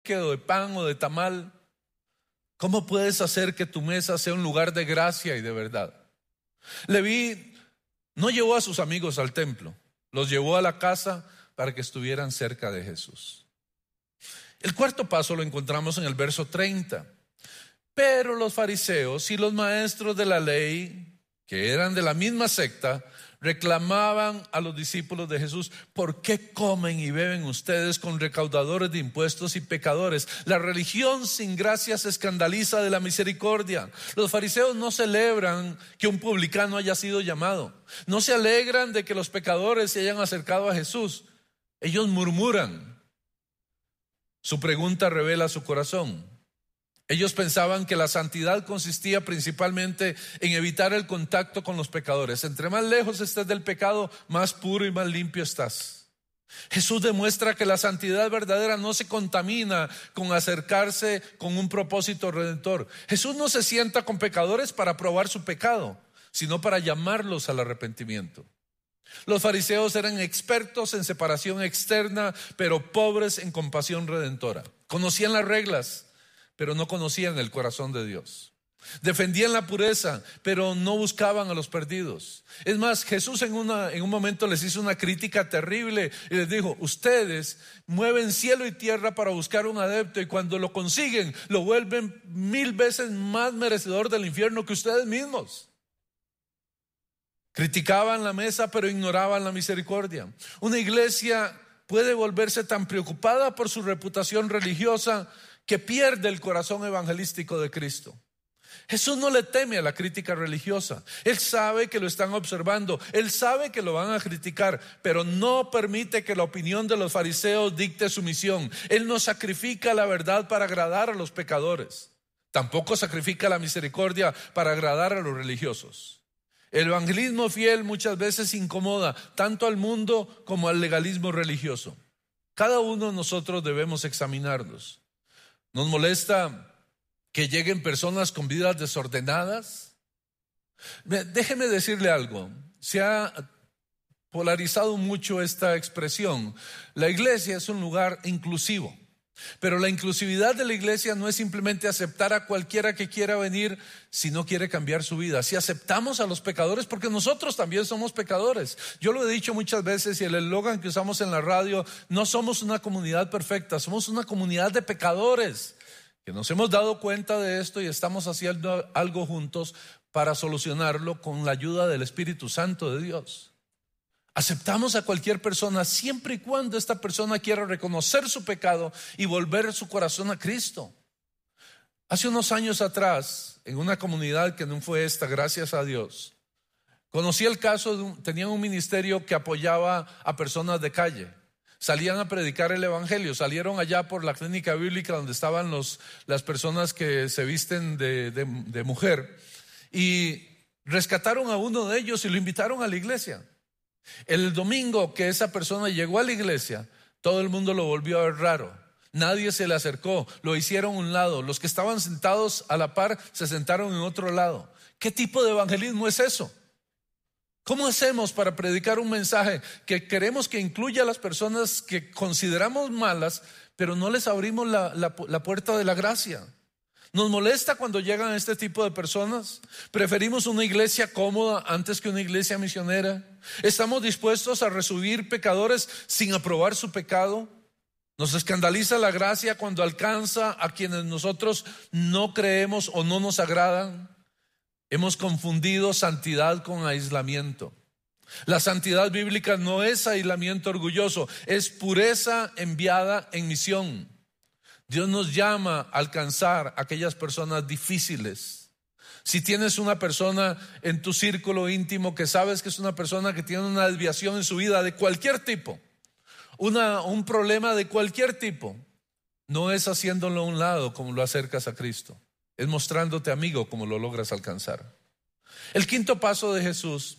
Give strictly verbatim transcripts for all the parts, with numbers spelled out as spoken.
o de pan o de tamal? ¿Cómo puedes hacer que tu mesa sea un lugar de gracia y de verdad? Leví no llevó a sus amigos al templo, los llevó a la casa para que estuvieran cerca de Jesús. El cuarto paso lo encontramos en el verso treinta. Pero los fariseos y los maestros de la ley, que eran de la misma secta, reclamaban a los discípulos de Jesús: ¿por qué comen y beben ustedes con recaudadores de impuestos y pecadores? La religión sin gracia se escandaliza de la misericordia. Los fariseos no celebran que un publicano haya sido llamado, no se alegran de que los pecadores se hayan acercado a Jesús. Ellos murmuran. Su pregunta revela su corazón. Ellos pensaban que la santidad consistía principalmente en evitar el contacto con los pecadores. Entre más lejos estés del pecado, más puro y más limpio estás. Jesús demuestra que la santidad verdadera no se contamina con acercarse con un propósito redentor. Jesús no se sienta con pecadores para probar su pecado, sino para llamarlos al arrepentimiento. Los fariseos eran expertos en separación externa, pero pobres en compasión redentora. Conocían las reglas, pero no conocían el corazón de Dios. Defendían la pureza, pero no buscaban a los perdidos. Es más, Jesús en, una, en un momento les hizo una crítica terrible y les dijo: ustedes mueven cielo y tierra para buscar un adepto, y cuando lo consiguen lo vuelven mil veces más merecedor del infierno que ustedes mismos. Criticaban la mesa, pero ignoraban la misericordia. Una iglesia puede volverse tan preocupada por su reputación religiosa que pierde el corazón evangelístico de Cristo. Jesús no le teme a la crítica religiosa. Él sabe que lo están observando, él sabe que lo van a criticar, pero no permite que la opinión de los fariseos dicte su misión. Él no sacrifica la verdad para agradar a los pecadores, tampoco sacrifica la misericordia para agradar a los religiosos. El evangelismo fiel muchas veces incomoda tanto al mundo como al legalismo religioso. Cada uno de nosotros debemos examinarnos. ¿Nos molesta que lleguen personas con vidas desordenadas? Déjeme decirle algo. Se ha polarizado mucho esta expresión. La iglesia es un lugar inclusivo, pero la inclusividad de la iglesia no es simplemente aceptar a cualquiera que quiera venir si no quiere cambiar su vida. Si aceptamos a los pecadores, porque nosotros también somos pecadores. Yo lo he dicho muchas veces, y el eslogan que usamos en la radio: no somos una comunidad perfecta, somos una comunidad de pecadores que nos hemos dado cuenta de esto y estamos haciendo algo juntos para solucionarlo con la ayuda del Espíritu Santo de Dios. Aceptamos a cualquier persona siempre y cuando esta persona quiera reconocer su pecado y volver su corazón a Cristo. Hace unos años atrás, en una comunidad que no fue esta, gracias a Dios, conocí el caso de un, tenían un ministerio que apoyaba a personas de calle. Salían a predicar el evangelio, salieron allá por la clínica bíblica donde estaban los, las personas que se visten de, de, de mujer, y rescataron a uno de ellos y lo invitaron a la iglesia. El domingo que esa persona llegó a la iglesia, todo el mundo lo volvió a ver raro. Nadie se le acercó, lo hicieron a un lado. Los que estaban sentados a la par se sentaron en otro lado. ¿Qué tipo de evangelismo es eso? ¿Cómo hacemos para predicar un mensaje que queremos que incluya a las personas que consideramos malas, pero no les abrimos la, la, la puerta de la gracia? ¿Nos molesta cuando llegan este tipo de personas? ¿Preferimos una iglesia cómoda antes que una iglesia misionera? ¿Estamos dispuestos a recibir pecadores sin aprobar su pecado? ¿Nos escandaliza la gracia cuando alcanza a quienes nosotros no creemos o no nos agradan? Hemos confundido santidad con aislamiento. La santidad bíblica no es aislamiento orgulloso, es pureza enviada en misión. Dios nos llama a alcanzar a aquellas personas difíciles. Si tienes una persona en tu círculo íntimo que sabes que es una persona que tiene una desviación en su vida de cualquier tipo, una, un problema de cualquier tipo, no es haciéndolo a un lado como lo acercas a Cristo, es mostrándote amigo como lo logras alcanzar. El quinto paso de Jesús,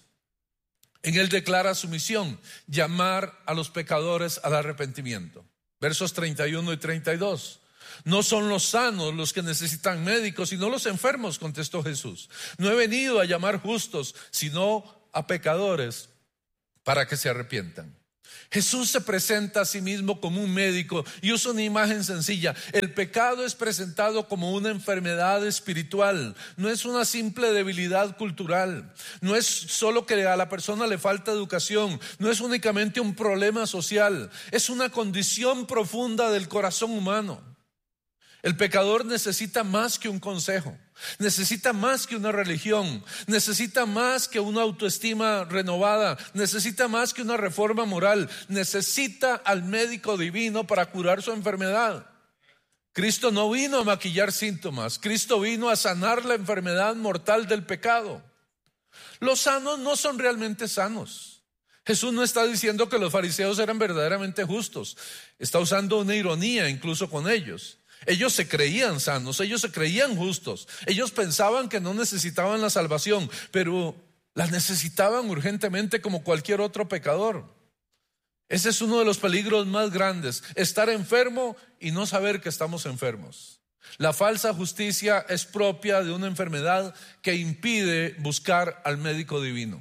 en él declara su misión: llamar a los pecadores al arrepentimiento. Versos treinta y uno y treinta y dos. No son los sanos los que necesitan médicos, sino los enfermos, contestó Jesús. No he venido a llamar justos, sino a pecadores para que se arrepientan. Jesús se presenta a sí mismo como un médico y usa una imagen sencilla. El pecado es presentado como una enfermedad espiritual, no es una simple debilidad cultural, no es solo que a la persona le falta educación, no es únicamente un problema social, es una condición profunda del corazón humano. El pecador necesita más que un consejo, necesita más que una religión, necesita más que una autoestima renovada, necesita más que una reforma moral, necesita al médico divino para curar su enfermedad. Cristo no vino a maquillar síntomas, Cristo vino a sanar la enfermedad mortal del pecado. Los sanos no son realmente sanos. Jesús no está diciendo que los fariseos eran verdaderamente justos, está usando una ironía incluso con ellos. Ellos se creían sanos, ellos se creían justos, ellos pensaban que no necesitaban la salvación, pero la necesitaban urgentemente como cualquier otro pecador. Ese es uno de los peligros más grandes, estar enfermo y no saber que estamos enfermos. La falsa justicia es propia de una enfermedad que impide buscar al médico divino.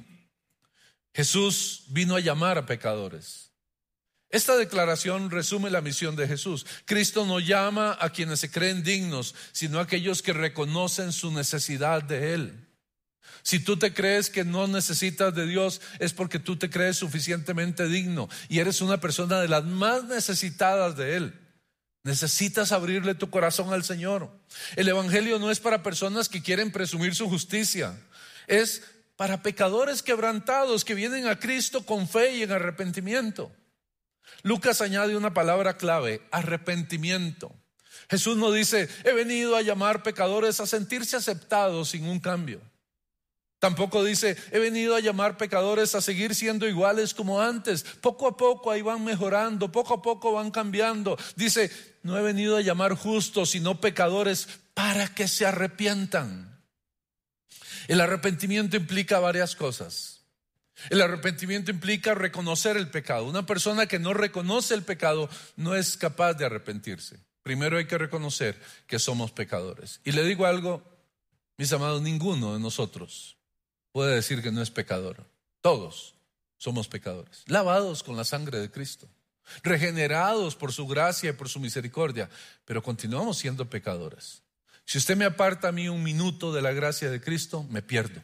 Jesús vino a llamar a pecadores. Esta declaración resume la misión de Jesús. Cristo no llama a quienes se creen dignos, sino a aquellos que reconocen su necesidad de Él. Si tú te crees que no necesitas de Dios, es porque tú te crees suficientemente digno y eres una persona de las más necesitadas de Él. Necesitas abrirle tu corazón al Señor. El evangelio no es para personas que quieren presumir su justicia, es para pecadores quebrantados que vienen a Cristo con fe y en arrepentimiento. Lucas añade una palabra clave: arrepentimiento. Jesús no dice: he venido a llamar pecadores a sentirse aceptados sin un cambio. Tampoco dice: he venido a llamar pecadores a seguir siendo iguales como antes. Poco a poco ahí van mejorando, poco a poco van cambiando. Dice: no he venido a llamar justos, sino pecadores para que se arrepientan. El arrepentimiento implica varias cosas. El arrepentimiento implica reconocer el pecado. Una persona que no reconoce el pecado no es capaz de arrepentirse. Primero hay que reconocer que somos pecadores. Y le digo algo, mis amados, ninguno de nosotros puede decir que no es pecador. Todos somos pecadores, lavados con la sangre de Cristo, regenerados por su gracia y por su misericordia, pero continuamos siendo pecadores. Si usted me aparta a mí un minuto de la gracia de Cristo, me pierdo.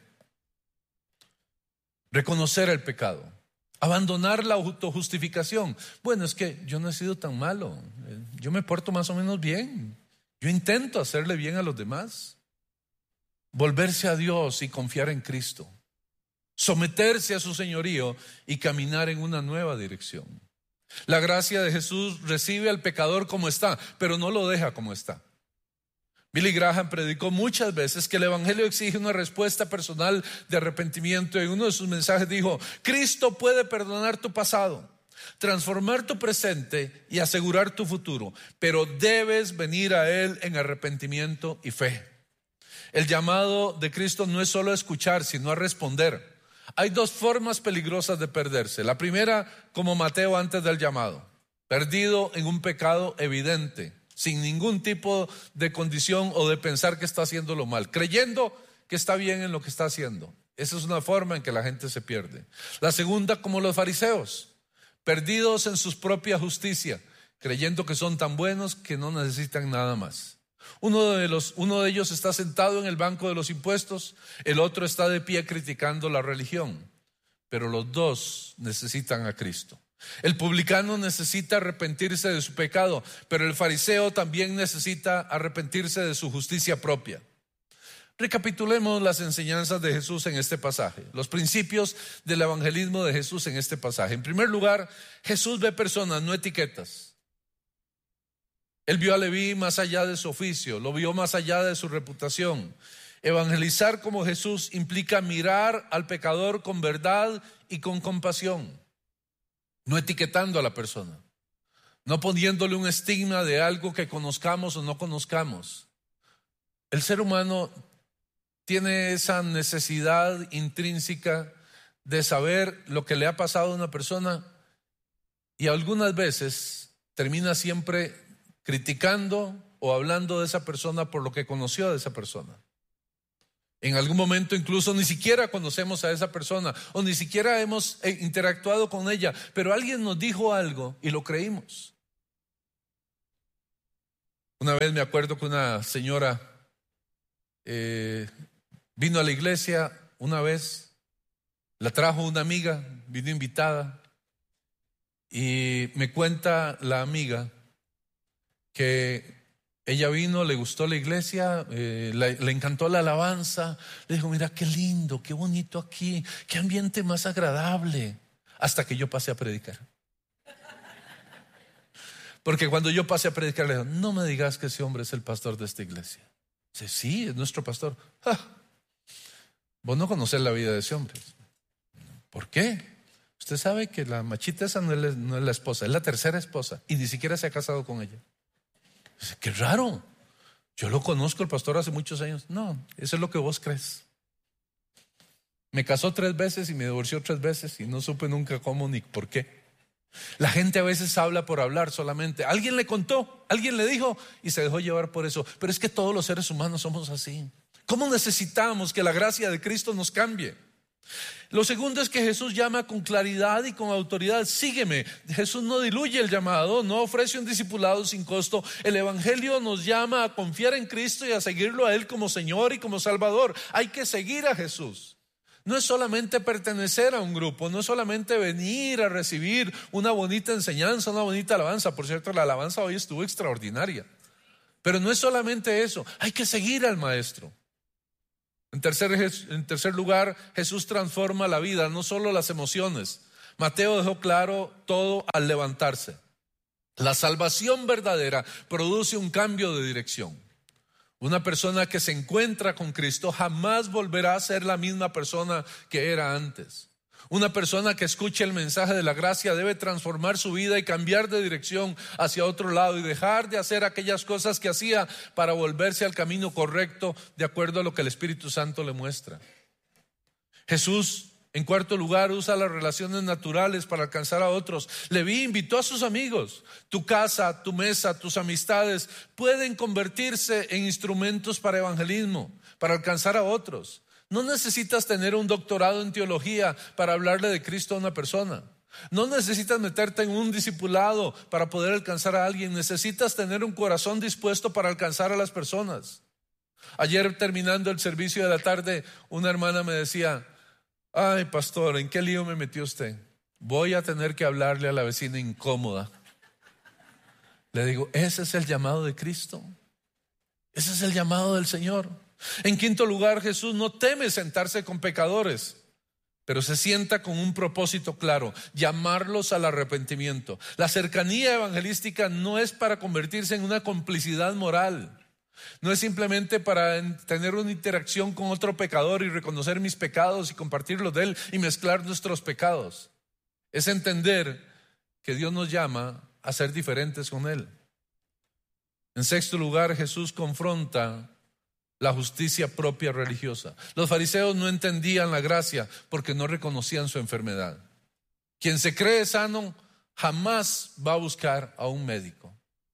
Reconocer el pecado, abandonar la autojustificación. Bueno, es que yo no he sido tan malo, yo me porto más o menos bien, yo intento hacerle bien a los demás. Volverse a Dios y confiar en Cristo, someterse a su señorío y caminar en una nueva dirección. La gracia de Jesús recibe al pecador como está, pero no lo deja como está. Billy Graham predicó muchas veces que el evangelio exige una respuesta personal de arrepentimiento. En uno de sus mensajes dijo: Cristo puede perdonar tu pasado, transformar tu presente y asegurar tu futuro, pero debes venir a Él en arrepentimiento y fe. El llamado de Cristo no es solo escuchar, sino a responder. Hay dos formas peligrosas de perderse. La primera, como Mateo antes del llamado, perdido en un pecado evidente, sin ningún tipo de condición o de pensar que está haciéndolo mal, creyendo que está bien en lo que está haciendo. Esa es una forma en que la gente se pierde. La segunda, como los fariseos, perdidos en su propia justicia, creyendo que son tan buenos que no necesitan nada más. Uno de, los, uno de ellos está sentado en el banco de los impuestos, el otro está de pie criticando la religión, pero los dos necesitan a Cristo. El publicano necesita arrepentirse de su pecado, pero el fariseo también necesita arrepentirse de su justicia propia. Recapitulemos las enseñanzas de Jesús en este pasaje, los principios del evangelismo de Jesús en este pasaje. En primer lugar, Jesús ve personas, no etiquetas. Él vio a Leví más allá de su oficio, lo vio más allá de su reputación. Evangelizar como Jesús implica mirar al pecador con verdad y con compasión, no etiquetando a la persona, no poniéndole un estigma de algo que conozcamos o no conozcamos. El ser humano tiene esa necesidad intrínseca de saber lo que le ha pasado a una persona y algunas veces termina siempre criticando o hablando de esa persona por lo que conoció de esa persona. En algún momento incluso ni siquiera conocemos a esa persona o ni siquiera hemos interactuado con ella, pero alguien nos dijo algo y lo creímos. Una vez me acuerdo que una señora eh, vino a la iglesia una vez, la trajo una amiga, vino invitada y me cuenta la amiga que ella vino, le gustó la iglesia, eh, le, le encantó la alabanza. Le dijo, mira qué lindo, qué bonito aquí, qué ambiente más agradable. Hasta que yo pasé a predicar. Porque cuando yo pasé a predicar, le dijo, no me digas que ese hombre es el pastor de esta iglesia. Dice, sí, es nuestro pastor. Ah, vos no conocés la vida de ese hombre. ¿Por qué? Usted sabe que la machita esa no es, no es la esposa, es la tercera esposa y ni siquiera se ha casado con ella. Dice, qué raro, yo lo conozco el pastor hace muchos años. No, eso es lo que vos crees. Me casó tres veces y me divorció tres veces y no supe nunca cómo ni por qué. La gente a veces habla por hablar solamente. Alguien le contó, alguien le dijo y se dejó llevar por eso. Pero es que todos los seres humanos somos así. ¿Cómo necesitamos que la gracia de Cristo nos cambie? Lo segundo es que Jesús llama con claridad y con autoridad, sígueme. Jesús no diluye el llamado, no ofrece un discipulado sin costo. El evangelio nos llama a confiar en Cristo y a seguirlo a Él como Señor y como Salvador. Hay que seguir a Jesús. No es solamente pertenecer a un grupo, no es solamente venir a recibir una bonita enseñanza, una bonita alabanza. Por cierto, la alabanza hoy estuvo extraordinaria. Pero no es solamente eso, hay que seguir al Maestro. En tercer, en tercer lugar, Jesús transforma la vida, no solo las emociones. Mateo dejó claro todo al levantarse. La salvación verdadera produce un cambio de dirección. Una persona que se encuentra con Cristo jamás volverá a ser la misma persona que era antes. Una persona que escuche el mensaje de la gracia debe transformar su vida y cambiar de dirección hacia otro lado y dejar de hacer aquellas cosas que hacía para volverse al camino correcto de acuerdo a lo que el Espíritu Santo le muestra. Jesús, en cuarto lugar, usa las relaciones naturales para alcanzar a otros. Leví invitó a sus amigos. Tu casa, tu mesa, tus amistades pueden convertirse en instrumentos para evangelismo, para alcanzar a otros. No necesitas tener un doctorado en teología para hablarle de Cristo a una persona. No necesitas meterte en un discipulado para poder alcanzar a alguien. Necesitas tener un corazón dispuesto para alcanzar a las personas. Ayer, terminando el servicio de la tarde, una hermana me decía, ay pastor, ¿en qué lío me metió usted? Voy a tener que hablarle a la vecina incómoda. Le digo, ese es el llamado de Cristo. Ese es el llamado del Señor. En quinto lugar, Jesús no teme sentarse con pecadores, pero se sienta con un propósito claro, llamarlos al arrepentimiento. La cercanía evangelística no es para convertirse en una complicidad moral. No es simplemente para tener una interacción con otro pecador y reconocer mis pecados y compartirlos de él y mezclar nuestros pecados. Es entender que Dios nos llama a ser diferentes con él. En sexto lugar, Jesús confronta la justicia propia religiosa. Los fariseos no entendían la gracia porque no reconocían su enfermedad. Quien se cree sano jamás va a buscar a un médico.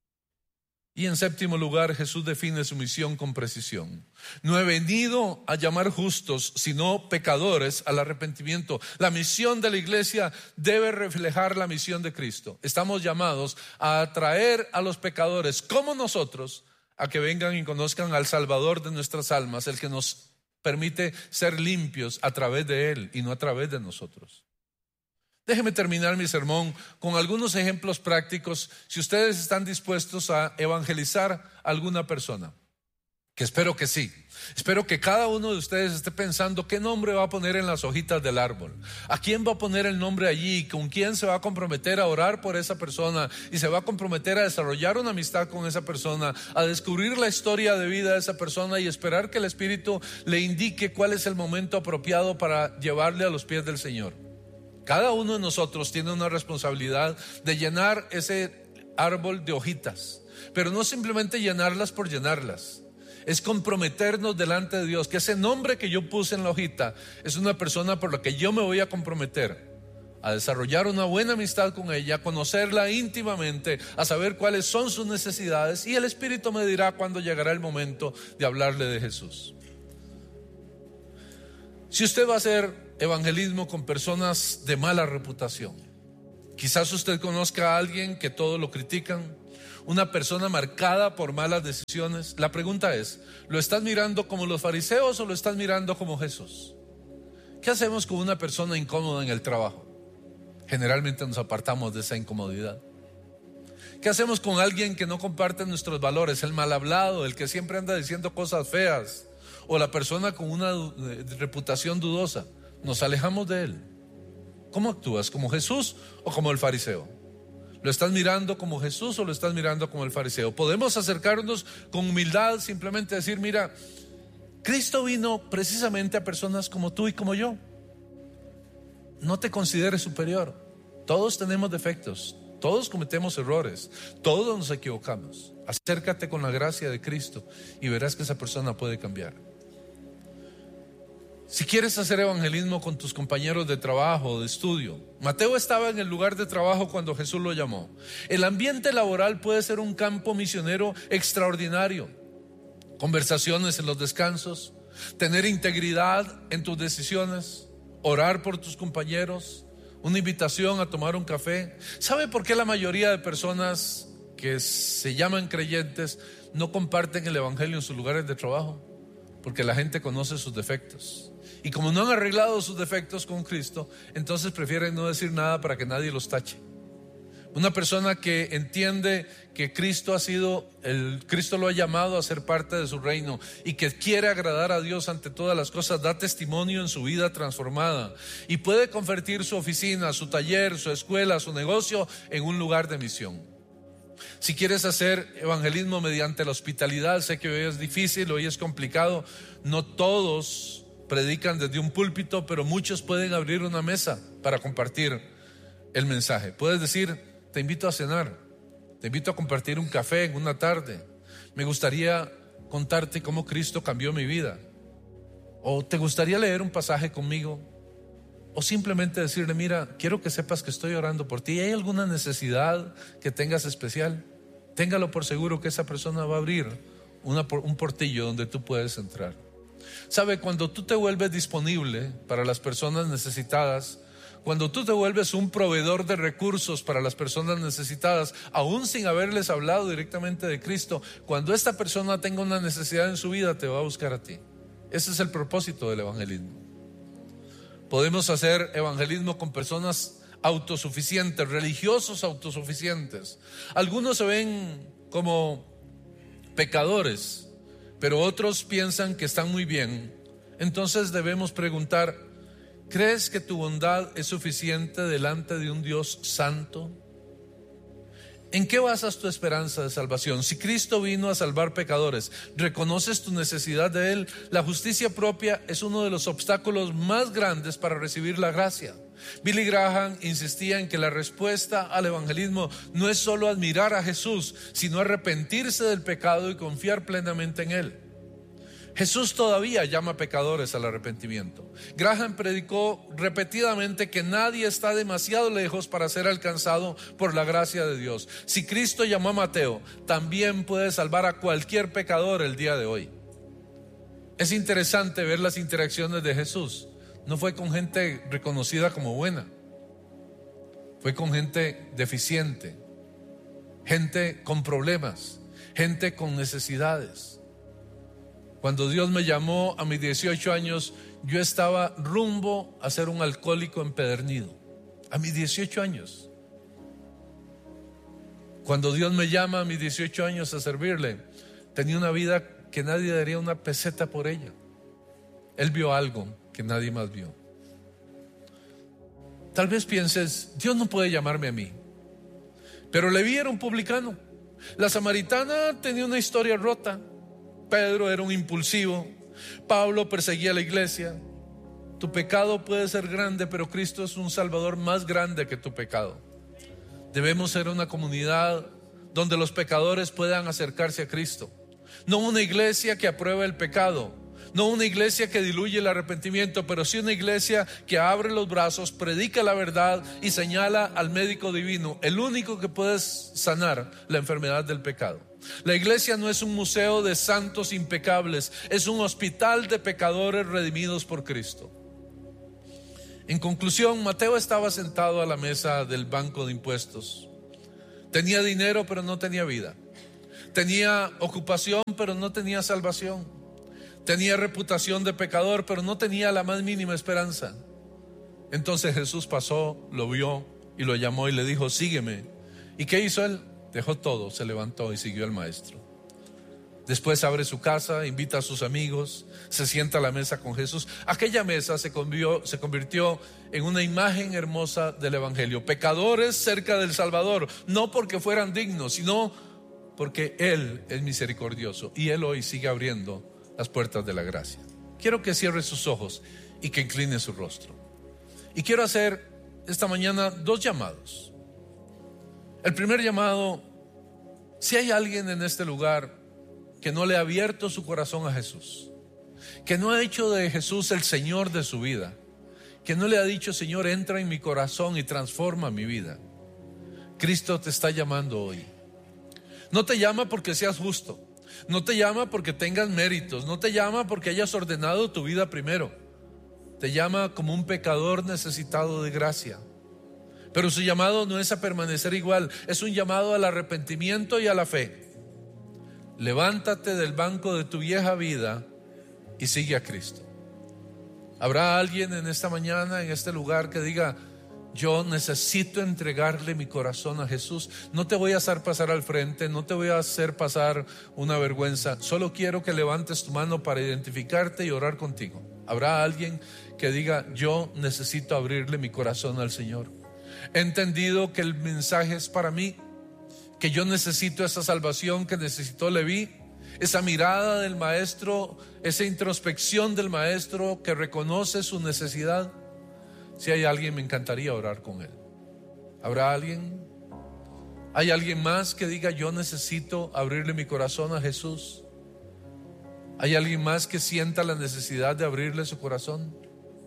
Y en séptimo lugar, Jesús define su misión con precisión. No he venido a llamar justos, sino pecadores al arrepentimiento. La misión de la iglesia debe reflejar la misión de Cristo. Estamos llamados a atraer a los pecadores como nosotros a que vengan y conozcan al Salvador de nuestras almas, el que nos permite ser limpios a través de Él y no a través de nosotros. Déjeme terminar mi sermón con algunos ejemplos prácticos si ustedes están dispuestos a evangelizar a alguna persona, que espero que sí. Espero que cada uno de ustedes esté pensando qué nombre va a poner en las hojitas del árbol, a quién va a poner el nombre allí, con quién se va a comprometer a orar por esa persona y se va a comprometer a desarrollar una amistad con esa persona, a descubrir la historia de vida de esa persona y esperar que el Espíritu le indique cuál es el momento apropiado para llevarle a los pies del Señor. Cada uno de nosotros tiene una responsabilidad de llenar ese árbol de hojitas, pero no simplemente llenarlas por llenarlas. Es comprometernos delante de Dios, que ese nombre que yo puse en la hojita es una persona por la que yo me voy a comprometer a desarrollar una buena amistad con ella, a conocerla íntimamente, a saber cuáles son sus necesidades, y el Espíritu me dirá cuándo llegará el momento de hablarle de Jesús. Si usted va a hacer evangelismo con personas de mala reputación, quizás usted conozca a alguien que todo lo critican, una persona marcada por malas decisiones. La pregunta es, ¿lo estás mirando como los fariseos o lo estás mirando como Jesús? ¿Qué hacemos con una persona incómoda en el trabajo? Generalmente nos apartamos de esa incomodidad. ¿Qué hacemos con alguien que no comparte nuestros valores? El mal hablado, el que siempre anda diciendo cosas feas, o la persona con una reputación dudosa. Nos alejamos de él. ¿Cómo actúas? ¿Como Jesús o como el fariseo? ¿Lo estás mirando como Jesús o lo estás mirando como el fariseo? Podemos acercarnos con humildad, simplemente decir, mira, Cristo vino precisamente a personas como tú y como yo. No te consideres superior. Todos tenemos defectos, todos cometemos errores, todos nos equivocamos. Acércate con la gracia de Cristo y verás que esa persona puede cambiar. Si quieres hacer evangelismo con tus compañeros de trabajo o de estudio, Mateo estaba en el lugar de trabajo cuando Jesús lo llamó. El ambiente laboral puede ser un campo misionero extraordinario. Conversaciones en los descansos, tener integridad en tus decisiones, orar por tus compañeros, una invitación a tomar un café. ¿Sabe por qué la mayoría de personas que se llaman creyentes no comparten el evangelio en sus lugares de trabajo? Porque la gente conoce sus defectos. Y como no han arreglado sus defectos con Cristo, entonces prefieren no decir nada para que nadie los tache. Una persona que entiende que Cristo ha sido, el Cristo lo ha llamado a ser parte de su reino y que quiere agradar a Dios ante todas las cosas, da testimonio en su vida transformada y puede convertir su oficina, su taller, su escuela, su negocio en un lugar de misión. Si quieres hacer evangelismo mediante la hospitalidad, sé que hoy es difícil, hoy es complicado, no todos predican desde un púlpito, pero muchos pueden abrir una mesa para compartir el mensaje. Puedes decir, te invito a cenar, te invito a compartir un café en una tarde, me gustaría contarte cómo Cristo cambió mi vida, o te gustaría leer un pasaje conmigo, o simplemente decirle, mira, quiero que sepas que estoy orando por ti. ¿Hay alguna necesidad que tengas especial? Téngalo por seguro que esa persona va a abrir una, un portillo donde tú puedes entrar. ¿Sabe? Cuando tú te vuelves disponible para las personas necesitadas, cuando tú te vuelves un proveedor de recursos para las personas necesitadas, aún sin haberles hablado directamente de Cristo, cuando esta persona tenga una necesidad en su vida, te va a buscar a ti. Ese es el propósito del evangelismo. Podemos hacer evangelismo con personas autosuficientes, religiosos autosuficientes. Algunos se ven como pecadores, pero otros piensan que están muy bien. Entonces debemos preguntar, ¿crees que tu bondad es suficiente delante de un Dios santo? ¿En qué basas tu esperanza de salvación? Si Cristo vino a salvar pecadores, ¿reconoces tu necesidad de Él? La justicia propia es uno de los obstáculos más grandes para recibir la gracia. Billy Graham insistía en que la respuesta al evangelismo no es solo admirar a Jesús, sino arrepentirse del pecado y confiar plenamente en Él. Jesús todavía llama pecadores al arrepentimiento. Graham predicó repetidamente que nadie está demasiado lejos para ser alcanzado por la gracia de Dios. Si Cristo llamó a Mateo, también puede salvar a cualquier pecador el día de hoy. Es interesante ver las interacciones de Jesús. No fue con gente reconocida como buena, fue con gente deficiente, gente con problemas, gente con necesidades. Cuando Dios me llamó a mis dieciocho años, yo estaba rumbo a ser un alcohólico empedernido. A mis dieciocho años. Cuando Dios me llama a mis dieciocho años a servirle, tenía una vida que nadie daría una peseta por ella. Él vio algo que nadie más vio. Tal vez pienses, Dios no puede llamarme a mí. Pero Leví era un publicano. La samaritana tenía una historia rota. Pedro era un impulsivo. Pablo perseguía a la iglesia. Tu pecado puede ser grande, pero Cristo es un Salvador más grande que tu pecado. Debemos ser una comunidad donde los pecadores puedan acercarse a Cristo. No una iglesia que aprueba el pecado, no una iglesia que diluye el arrepentimiento, pero sí una iglesia que abre los brazos, predica la verdad y señala al médico divino, el único que puede sanar la enfermedad del pecado. La iglesia no es un museo de santos impecables, es un hospital de pecadores redimidos por Cristo. En conclusión, Mateo estaba sentado a la mesa del banco de impuestos. Tenía dinero, pero no tenía vida. Tenía ocupación, pero no tenía salvación. Tenía reputación de pecador, pero no tenía la más mínima esperanza. Entonces Jesús pasó, lo vio y lo llamó y le dijo: sígueme. ¿Y qué hizo él? Dejó todo, se levantó y siguió al maestro. Después abre su casa, invita a sus amigos, se sienta a la mesa con Jesús. Aquella mesa se convirtió, se convirtió en una imagen hermosa del evangelio. Pecadores cerca del Salvador, no porque fueran dignos, sino porque Él es misericordioso y Él hoy sigue abriendo las puertas de la gracia. Quiero que cierre sus ojos y que incline su rostro. Y quiero hacer esta mañana dos llamados. El primer llamado: si hay alguien en este lugar que no le ha abierto su corazón a Jesús, que no ha hecho de Jesús el Señor de su vida, que no le ha dicho: Señor, entra en mi corazón y transforma mi vida, Cristo te está llamando hoy. No te llama porque seas justo, no te llama porque tengas méritos, no te llama porque hayas ordenado tu vida primero. Te llama como un pecador necesitado de gracia. Pero su llamado no es a permanecer igual, es un llamado al arrepentimiento y a la fe. Levántate del banco de tu vieja vida y sigue a Cristo. ¿Habrá alguien en esta mañana, en este lugar, que diga: yo necesito entregarle mi corazón a Jesús? No te voy a hacer pasar al frente, no te voy a hacer pasar una vergüenza, solo quiero que levantes tu mano para identificarte y orar contigo. ¿Habrá alguien que diga: yo necesito abrirle mi corazón al Señor? He entendido que el mensaje es para mí, que yo necesito esa salvación que necesitó Leví, esa mirada del maestro, esa introspección del maestro que reconoce su necesidad. Si hay alguien, me encantaría orar con él. ¿Habrá alguien? ¿Hay alguien más que diga: yo necesito abrirle mi corazón a Jesús? ¿Hay alguien más que sienta la necesidad de abrirle su corazón?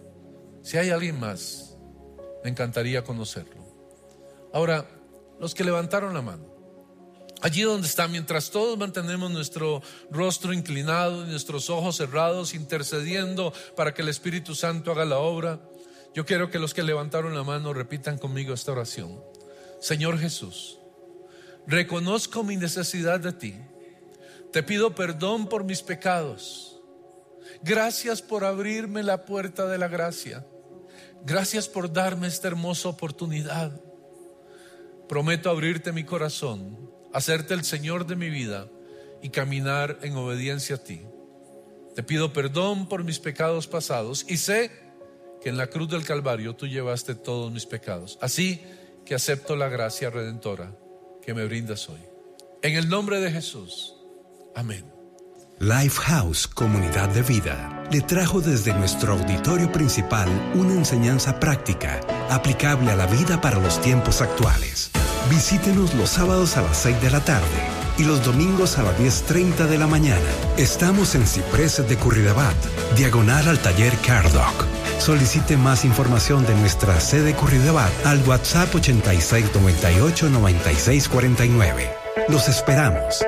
Si hay alguien más, me encantaría conocerlo. Ahora, los que levantaron la mano, allí donde están, mientras todos mantenemos nuestro rostro inclinado y nuestros ojos cerrados, intercediendo para que el Espíritu Santo haga la obra, yo quiero que los que levantaron la mano repitan conmigo esta oración. Señor Jesús, reconozco mi necesidad de ti. Te pido perdón por mis pecados. Gracias por abrirme la puerta de la gracia. Gracias por darme esta hermosa oportunidad. Prometo abrirte mi corazón, hacerte el Señor de mi vida y caminar en obediencia a ti. Te pido perdón por mis pecados pasados y sé que en la cruz del Calvario tú llevaste todos mis pecados. Así que acepto la gracia redentora que me brindas hoy. En el nombre de Jesús. Amén. Lifehouse Comunidad de Vida le trajo desde nuestro auditorio principal una enseñanza práctica aplicable a la vida para los tiempos actuales. Visítenos los sábados a las seis de la tarde y los domingos a las diez treinta de la mañana. Estamos en Cipreses de Curridabat, diagonal al taller Cardoc. Solicite más información de nuestra sede Curridabat al WhatsApp ochenta y seis noventa y ocho noventa y seis cuarenta y nueve. Los esperamos.